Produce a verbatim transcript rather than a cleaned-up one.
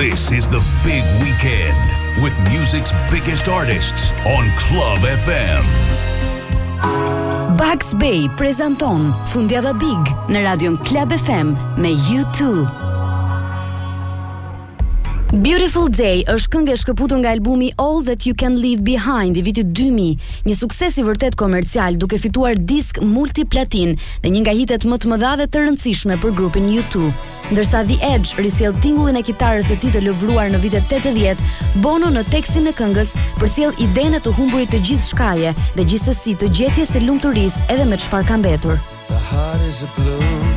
This is the big weekend with music's biggest artists on Club F M. Bugs Bay prezanton Fundjava Big në radion Club F M me U two. Beautiful Day është këngë e shkëputur nga albumi All That You Can Leave Behind i vitit dy mijë, një sukses i vërtet komercial duke fituar disk multiplatin dhe një nga hitet më të mëdha dhe të rëndësishme për grupin U two. Ndërsa The Edge risjell tingullin e kitarës së tij të lëvruar në vitet tetëdhjetë, Bono në tekstin e këngës përcjell idenë të humburit të gjithë shkaje dhe gjithsesi të gjetjes së lumturisë edhe me çfarë ka mbetur. The heart is a blue